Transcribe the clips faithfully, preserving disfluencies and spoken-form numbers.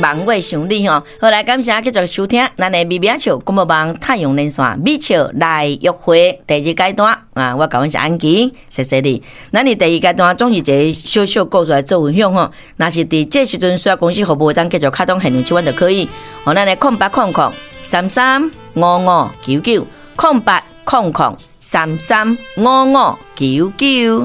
望月想你吼。好来，感谢继续收听咱的美美笑广播网太阳连线美笑来约会第二阶段啊！我甲阮是安琪，谢谢你。咱伫第二阶段总是一个小小故事来做分享吼。若是伫这时阵需要公司服务，当继续卡通现场手阮就可以。吼，咱的空八空空三三五五九九空八空空三三五五九九。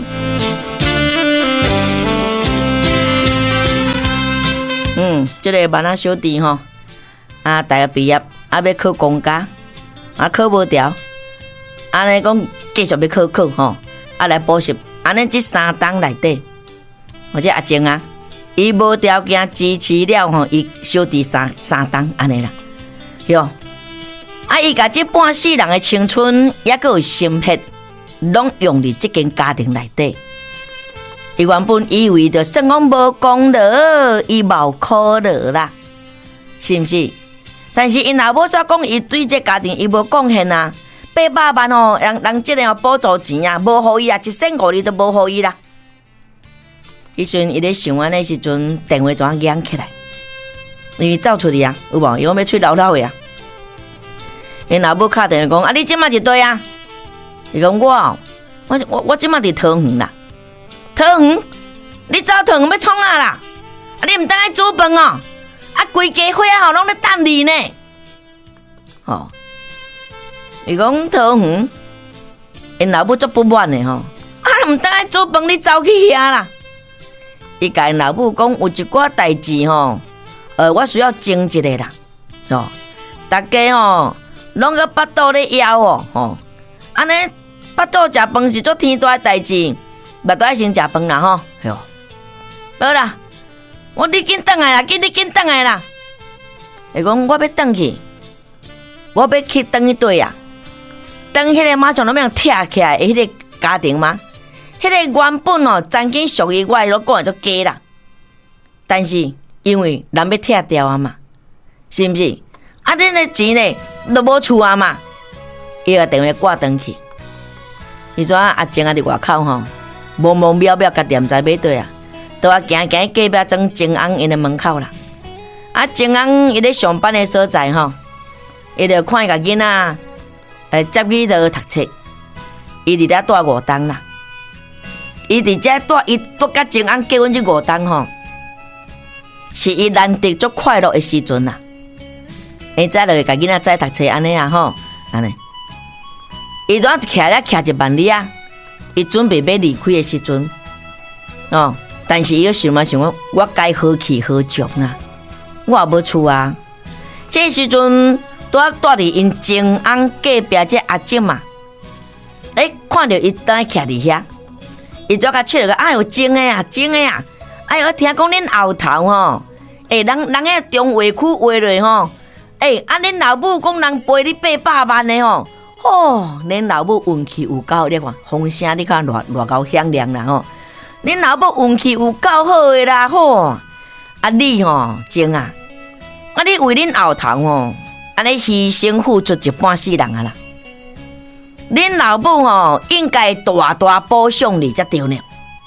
嗯，这个万仔小弟吼，啊，大学毕业啊，要考公家，啊，考无掉，安尼讲继续要考考吼，啊来补习，安尼这三档内底，或者阿静啊，伊无条件支持了吼，伊小弟三三档安尼啦，哟，啊，伊甲这半世人的青春，也阁有心血，拢用伫这间家庭内底。伊原本以为着算讲无功劳，伊无考劳啦，是毋是？但是因老母煞讲，伊对这家庭伊无贡献啊，八百万哦，人人即个补助钱啊，无互伊啊，一千五哩都无互伊啦。迄阵伊咧想安尼时阵，电话怎响起来？伊走出去啊，有无？伊讲要吹老老的啊。因老母敲电话讲：啊，你即马伫对啊？伊讲我，我我我即马伫桃园啦。桃园，你走桃园要创啊啦？啊，你唔当爱煮饭哦？啊，规家伙啊，吼拢咧等你呢。哦，伊讲桃园，因老母足不满的吼。啊，唔当爱煮饭，你走去遐啦。伊甲因老母讲，有一寡代志吼，呃，我需要争一个啦。哦，大家吼拢个巴肚咧枵哦，吼，安尼巴肚食饭是足天大的代志。目都爱先食饭啦吼，哟，好啦，我你紧转来啦，紧你紧转来啦。伊讲我要转去，我要去转去对啊，转迄个马上拢要拆起来的迄个家庭嘛，迄个原本哦，曾经属于我的都讲做假啦，但是因为人要拆掉啊嘛，是毋是？啊，恁的钱呢都无厝啊嘛，伊个电话挂转去，伊怎阿静啊伫外口吼。无无渺渺，甲店在买对啊，都啊行行隔壁庄静安因的门口啦。啊，静安伊咧上班的所在吼，伊就看伊个囡仔，诶，接去就读册，伊伫遐住五档啦。伊伫遮住，伊住甲静安结婚这五档吼，是伊难得足快乐的时阵啦。伊再落去甲囡仔再读册安尼啊吼，安尼，伊拄啊徛咧徛一万里啊。伊准备要离开的时阵，哦，但是伊想嘛想讲，我该何去何从啊？我也无厝啊。这时阵拄啊住伫因静安隔壁这阿姐嘛，诶、欸，看到伊当徛伫遐，伊怎甲切落个？哎哟，真诶啊，真诶啊！哎哟，听讲恁后头吼，诶、欸，人人个中委屈话落吼，诶、欸，啊，恁老母讲人赔你八百万的吼。哦，恁老母运气有够，你看风声你看偌偌够响亮啦吼！恁老母运气有够好诶啦吼！啊你吼静啊，啊你为恁后头吼，安尼牺牲付出一半世人啊啦！恁老母吼应该大大褒奖你才对呢。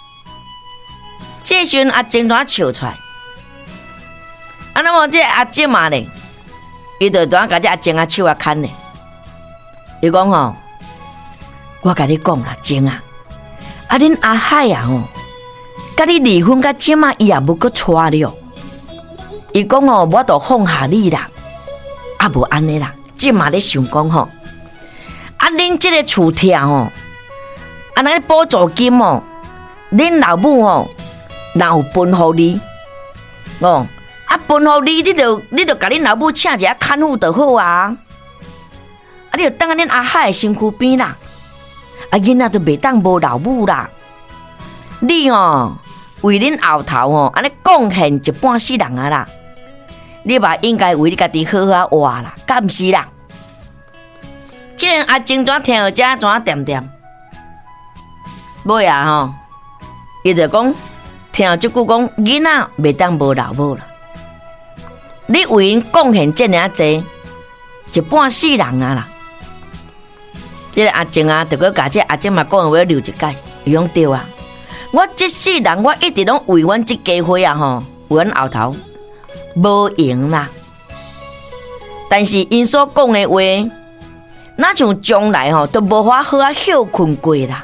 这时阵阿静怎笑出来？啊那么这阿静嘛咧，伊就怎甲这阿静啊手啊牵咧？伊讲吼，我甲你讲啦，静啊，啊恁阿海啊吼，甲你离婚甲即马伊也无搁娶了。伊讲吼，我都放下你啦，啊无安尼啦，即马咧想讲吼，啊恁即个厝拆吼，啊那个补助金吼，恁老母吼，若有分互你，哦，啊分互你，你就你就甲恁老母请一下看护就好啊。啊！你就等下恁阿海的身躯边啦，啊囡仔都袂当无老母啦。你哦，为恁后头哦，安尼贡献一半世人啊啦。你嘛应该为你家己好好活啦，敢毋是啦？即个阿静怎听到这怎点点？尾啊吼，伊就讲听到即句讲囡仔袂当无老母啦。你为因贡献这尔济，一半世人啊啦。这个阿静啊，就搁甲这阿静嘛讲话留一解，伊讲对啊。我这世人我一直拢为阮这家伙啊吼，为阮后头无用啦。但是因所讲的话，那像将来吼都无法好啊休困过啦。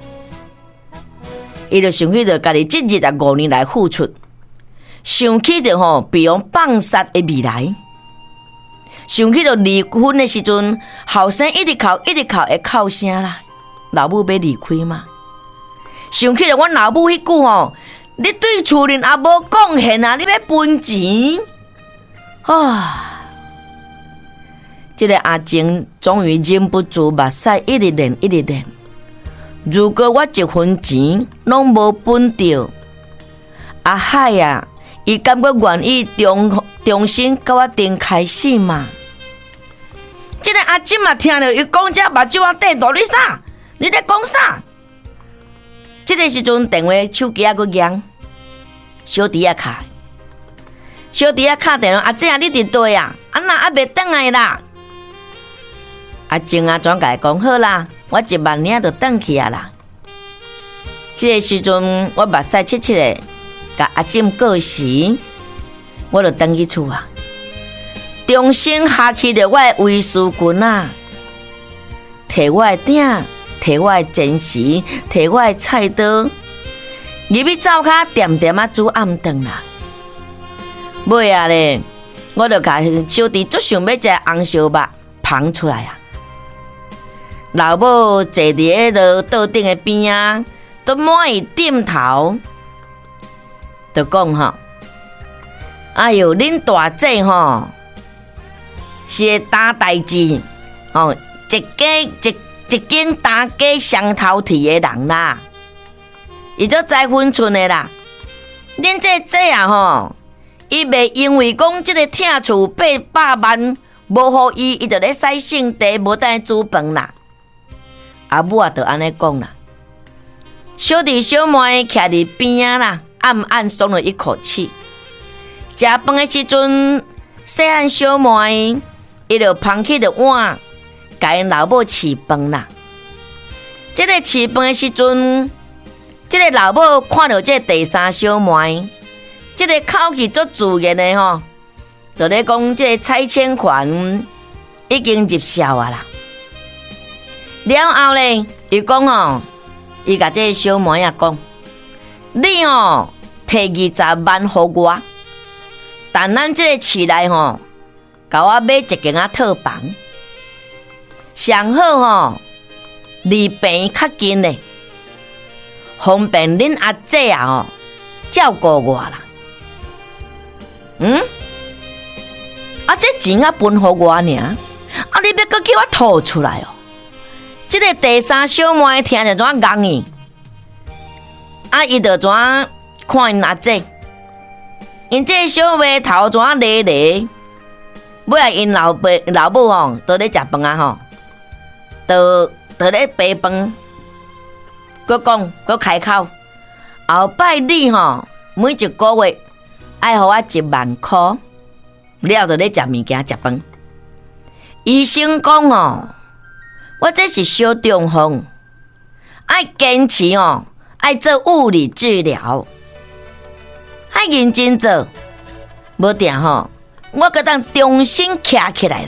伊就想起着家己这二十五年来付出，想起着吼比方放杀的未来，想起着离婚的时阵，后生一直哭一直哭会哭声啦，老母要离开嘛。想起着阮老母迄句吼，你对厝人也无贡献啊，你要分钱啊！这个阿静终于忍不住目屎一直流一直流。如果我一分钱拢无分到，阿海啊，伊感觉愿意重重新甲我顶开始嘛？这个阿静嘛听到伊讲这目睭啊瞪大，你啥？你在讲啥？这个时阵电话手机啊个响，小弟啊卡，小弟啊卡电话，阿静啊你伫对啊？啊那还袂转来啦？阿静啊，转甲讲好啦，我一万领就转去啊啦。这个时阵，我目屎切切的，甲阿静过时，我就转去厝啊，重新下起着我的威士棍啊，摕我的鼎，摕我的煎匙，摕我的菜刀，入去灶骹点点啊煮暗顿啦。尾啊咧，我就甲小弟足想要食红烧肉捧出来啊。老母坐伫迄个桌顶的边啊，都满意点头，就讲吼：“哎哟，恁大姐吼是会担代志，吼一家一一间担家双头剃的人啦，伊做栽分寸的啦。恁这姐啊吼，伊袂因为讲即个疼厝八百万无互伊，伊就咧使性地无等煮饭啦。”阿母啊，就安尼讲啦。小弟小妹徛伫边啊啦，暗暗松了一口气。食饭的时阵，细汉小妹伊就捧起着碗，甲因老母饲饭啦。这个饲饭的时阵，这个老母看到这第三小妹，这个口气足自然的吼，就咧讲这个蔡千款已经入校啊啦。了后咧，伊讲吼，伊甲这个小妹仔讲，你吼摕二十万互我，但咱这个市内吼，甲我买一间啊套房，上好吼，离病较近咧，方便恁阿姐啊吼照顾我啦。嗯，啊这钱啊分互我尔，啊你要搁叫我吐出来哦？这个第三小妹听着怎讲伊，啊，伊就怎看因阿姐，因这小妹头怎咧咧，尾来因老爸老母吼，都咧食饭啊吼，都都咧备饭，佮讲佮开口，后摆你吼每一个月爱互我一万块，了就咧食物件食饭。医生讲哦。我这是小中风，爱坚持哦，爱做物理治疗，爱认真做，无定吼，我搁当重新徛起来啦。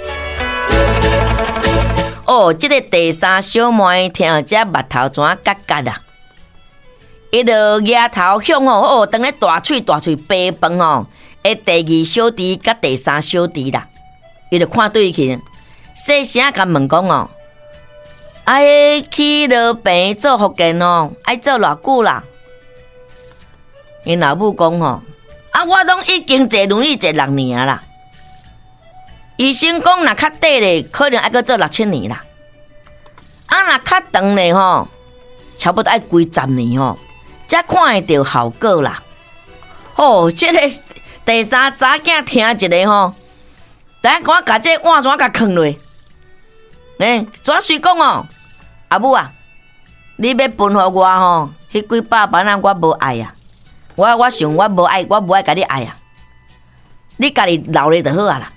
哦，这个第三小妹听到这目头怎啊角角啦，伊就额头向哦，哦，当咧大喙大喙白饭哦，诶，第二小弟甲第三小弟啦，伊就看对去，细声甲问讲哦。爱去落病做复健哦，爱做偌久啦？因老母讲吼，啊，我拢已经坐轮椅坐六年啦。医生讲，若较短咧，可能爱搁做六七年啦。啊，若较长咧吼，差不多爱几十年吼，才看会到效果啦。哦，这个第三查囝听一个吼，等下我甲这碗怎甲放落？呢，怎随讲哦？阿母啊，你要分互我吼，迄几百万啊，我无爱啊！我我想我无爱，我无爱甲你爱啊！你家己留咧就好啊啦。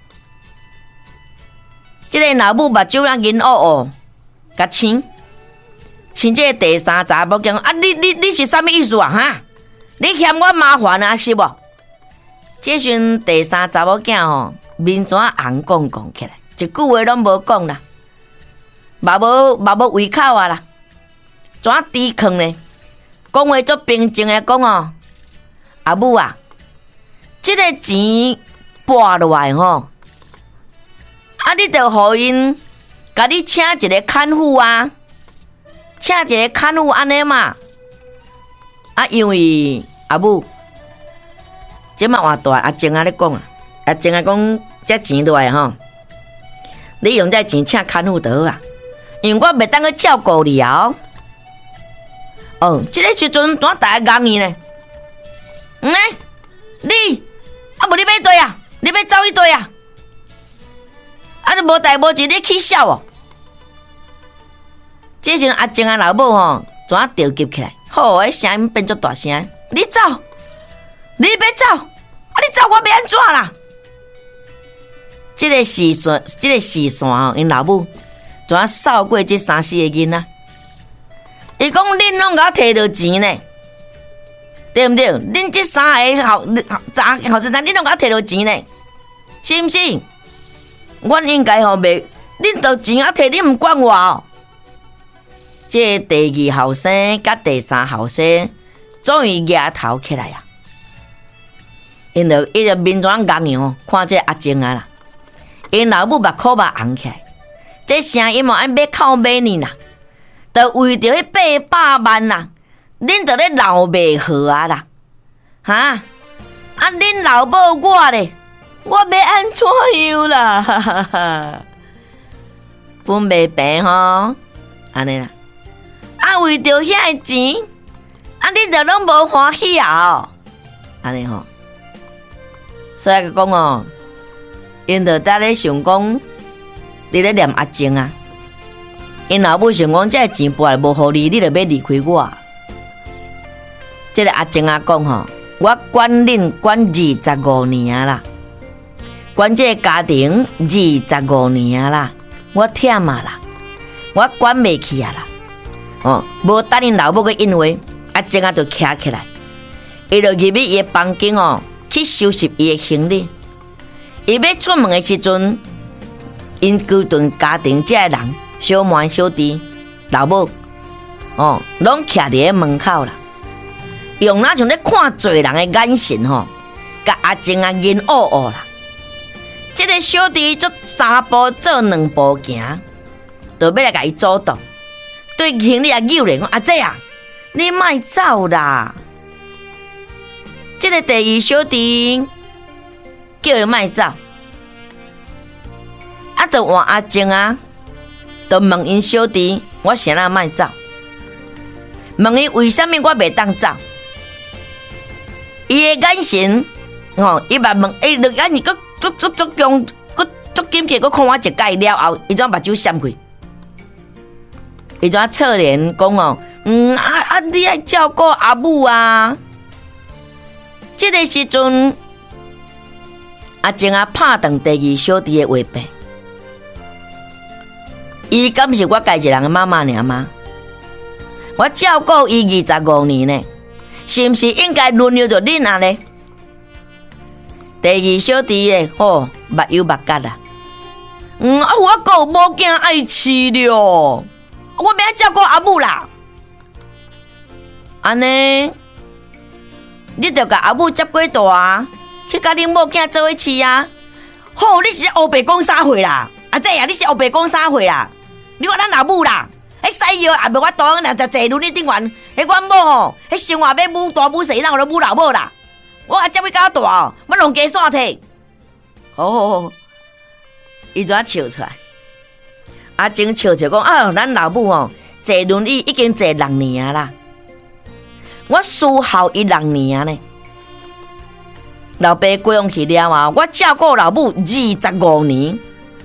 即个老母目睭啊银乌乌，甲青，青这个第三查某囝啊！你你你是啥物意思啊？哈！你嫌我麻烦啊是无？ 这时第三查某囝吼，面怎红讲讲起来，一句话拢无讲啦，嘛无嘛无胃口啊啦，怎低坑呢？讲话足平静的讲哦，阿母啊，这个钱拨落来吼，啊，你着互因，甲你请一个看护啊，请一个看护安尼嘛，啊，因为阿母。即马换大阿静啊咧讲啊，阿静啊讲，这钱落来吼，你用这钱请看护就好啊，因为我袂当去照顾你哦。哦，即、這个时阵怎大家讲伊呢？嗯呢，你啊无你要对啊，你要走去对啊，啊你无代无志你起笑哦。这时阿静啊老母吼，怎调急起来？好，迄声音变作大声，你走。你要走，啊！你走，我要安怎啦？这个时线，这个时线哦，因老母怎啊扫过这三四个囡仔？伊讲恁拢甲我摕到钱呢，对毋对？恁这三个后查后生仔，恁拢甲我摕到钱呢，是毋是？阮应该吼袂，恁到钱啊摕，恁毋管我哦。这第二后生甲第三后生终于举头起来啊！因着伊着面转红样，看这阿静啊啦，因老母目口目红起来，这声音嘛按要靠买呢啦，着为着迄八百万啦，恁着咧闹袂好啊啦，哈！啊恁老母我咧，我要安怎样啦？哈哈哈！分袂平吼，安尼啦，啊为着遐个钱，啊恁着拢无欢喜啊哦，安尼吼。所以讲哦，因着在咧想讲，你咧念阿静啊，因老母想讲，这钱拨来无互你，你着要离开我。这个阿静啊讲吼，我管恁管二十五年啊啦，管这个家庭二十五年啊啦，我忝啊啦，我管袂起啊啦。哦，无等恁老母个因为阿静啊就徛起来，伊就入去伊个房间哦。去收拾伊的行李，伊要出门的时阵，因规顿家庭这个人，小妹、小弟、老母，哦，拢徛伫个门口啦，用那像咧看做人的眼神吼，甲阿静啊nhìn恶恶啦。这个小弟做三步做两步行，就要来甲伊阻挡，对行李啊扭咧讲阿姐啊，你莫走啦。这个第二小弟叫伊莫走，啊，就换阿静啊，就问因小弟，我谁人莫走？问伊为什么我袂当走？伊的眼神，吼，伊嘛问，伊个眼神，佮佮足足强，佮足紧切，佮看我一界了后，伊怎目睭闪开？伊怎侧脸讲哦，嗯啊啊，你爱照顾阿母啊。这个时阵，阿静啊拍断第二小弟的话柄，伊敢是我家一人的妈妈尔吗？我照顾伊二十五年呢，是毋是应该轮流着恁啊呢？第二小弟诶，吼目睭目角啦，嗯啊，我个某囝爱饲了，我要照顾阿母啦，安尼。你着甲阿母接过大，去甲恁某囝做伙饲啊！吼，你是黑白讲啥货啦？阿姐啊，你是黑白讲啥货啦？你话咱阿母啦，迄西药也袂我当然就坐轮椅顶完，迄阮某吼，迄生活要母大母细，哪有咧母老母啦？我阿接要甲我大，我弄加线体。好好好，伊就啊笑出来。阿静笑笑讲啊，咱老母吼坐轮椅已经坐六年啊啦。我伺候伊六年呢，老爸过往去了啊，我照顾老母二十五年，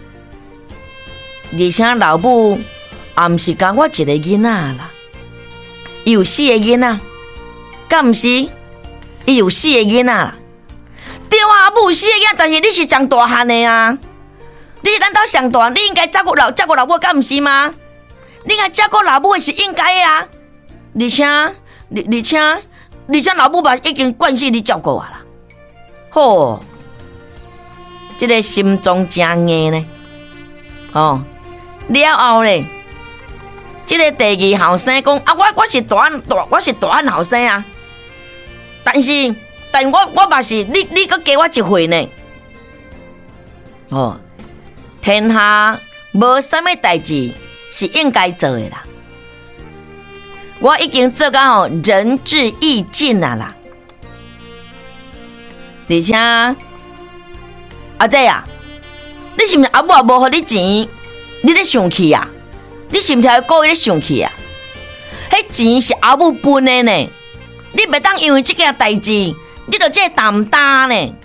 而且老母也毋是讲我一个囡仔啦，伊有四个囡仔，敢毋是？伊有四个囡仔啦，对啊，母有四个囡仔，但是你是上大汉的啊，你是咱兜上大，你应该照顾老照顾老母，敢毋是吗？你应该照顾老母的是应该的啊，而且。而而且，而且老母嘛已经惯死你照顾我啦。 吼，这个心中真硬呢。哦，了后咧，这个第二后生讲啊，我我是大大，我是大汉后生啊，但是但我我嘛是你你搁加我一岁呢。哦，天下无啥物代志是应该做的啦。我已经做到吼仁至义尽啊啦，而且阿姐啊，你是毋是阿母也无互你钱，你咧生气啊？你是毋是还故意咧生气啊？迄钱是阿母分的呢，你袂当因为这件代志，你就这担担呢？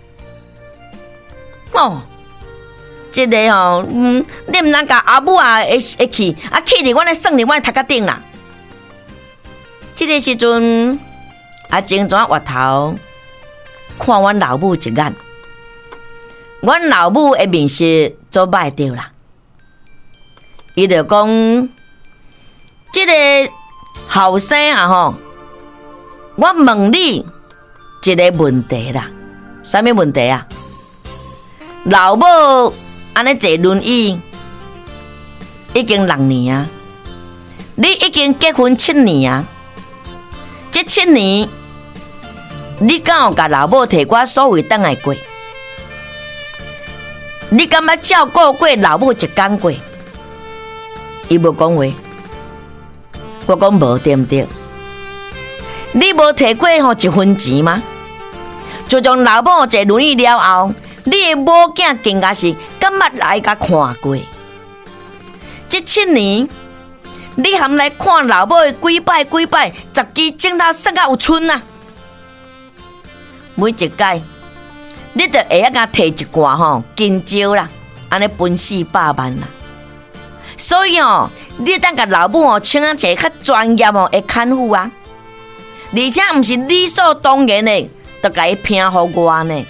哦，这个吼，嗯，你毋通甲阿母啊会会气，啊气伫阮咧算伫阮头壳顶啦。这个时阵，阿静转回头看阮老母一眼，阮老母的面色做歹掉啦。伊就讲，这个后生啊吼，我问你一个问题啦，啥物问题啊？老母安尼坐轮椅已经六年啊，你已经结婚七年啊。这七年，你敢有甲老母摕我所谓倒来过？你敢捌照顾过老母一天过？伊无讲话，我讲无对毋对？你无摕过吼一分钱吗？自从老母坐轮椅了后，你的某囝更加是敢捌来甲看过？这七年。你含来看老母的几摆几摆，十支镜头算到有剩啊！每一届，你就会晓甲摕一罐吼金蕉啦，安尼分四百万啦。所以哦，你当甲老母哦请一个较专业哦的看护啊，而且毋是理所当然的，就甲伊拼互我呢。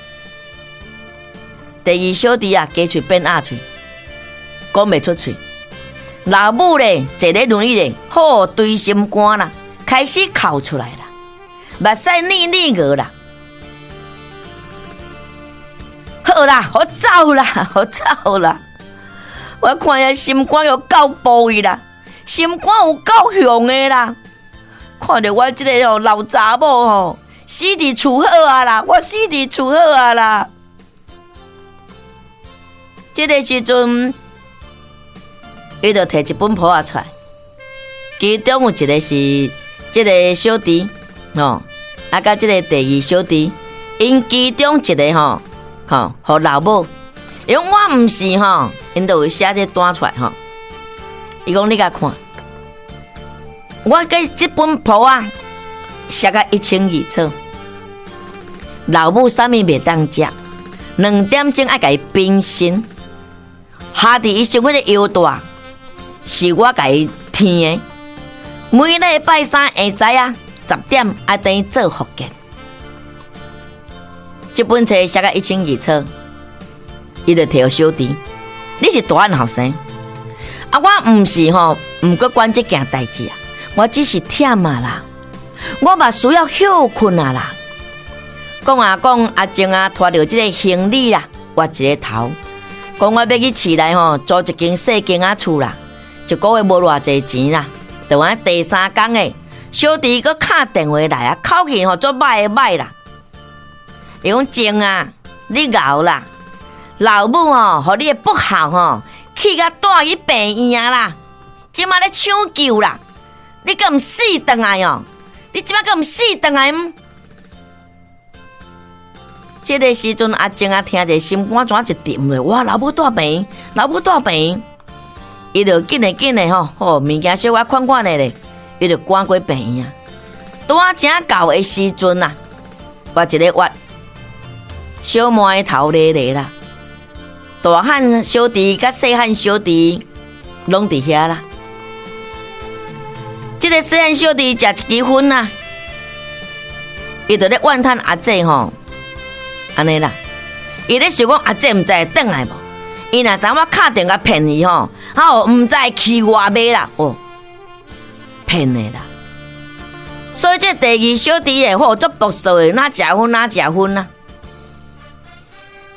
第二小弟啊，加喙变鸭喙，讲袂出喙。老母咧坐咧轮椅咧，好对心肝啦，开始哭出来啦，目屎腻腻个啦。好啦，我走啦，我走啦。我看下心肝又够暴伊啦，心肝有够凶的啦。看着我这个吼老查某吼，死伫厝好啊啦，我死伫厝好啊啦。这个时阵。伊就摕一本簿仔出来，其中有一个是这个小弟，吼，啊，甲这个第二小弟，因其中一个吼，吼，互老母，因为我毋是吼，因就有写这单出来吼。伊讲你甲看，我甲这本簿仔写甲一清二楚，老母啥物袂当食，两点钟爱甲伊冰心，下伫伊身躯的腰带。是我甲伊添的，每礼拜三下晝啊十點愛等伊做復健。這本冊寫甲一清二楚，伊就摕互小弟，你是大漢後生，啊我毋是吼，毋過管這件代志啊，我只是忝啊啦，我嘛需要休困啊啦。講啊講，阿靜啊拖着這個行李啦，挖一個頭，講我要去市內吼租一間細間仔厝啦。一個月無偌濟錢啦，就安第三天誒，小弟佮敲電話來啊，口氣吼做歹誒歹啦。伊講靜啊，你熬啦，老母吼，互你誒不孝吼，去甲帶去病院啦，即馬咧搶救啦，你敢毋死倒來哦？你即馬敢毋死倒來？這個時陣阿靜啊，聽者心肝怎一沉落，哇！老母帶病，老母帶病。伊就緊嚟緊嚟吼，吼物件小可款款的咧，伊就趕過病院啊。拄啊正到的時陣啊，我一個挖小妹頭咧咧啦，大漢小弟甲細漢小弟攏佇遐啦。即、這個細漢小弟食一支薰啊，伊就咧怨嘆阿姐吼，安尼啦，伊咧想講阿姐毋知會轉來無？伊若知我敲電話騙伊吼，吼毋知去外買啦，哦，騙的啦。所以這第二小弟誒，吼足毒素誒，哪食薰哪食薰啊？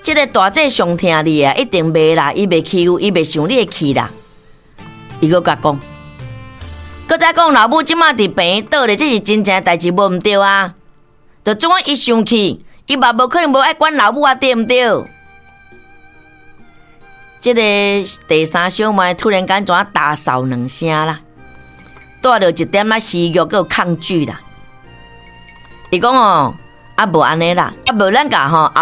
这个大姐上疼你啊，一定袂啦，伊袂欺负，伊袂想你会气啦。伊搁甲讲，搁再讲老母即马伫病院倒咧，这是真正代志，无毋对啊。就总伊生气，伊嘛无可能无爱管老母啊，对毋对？这个第三小妹突然间怎大扫两声啦，带着一点仔虚弱，搁有抗拒啦。伊讲哦，啊无安尼啦，啊无咱甲吼。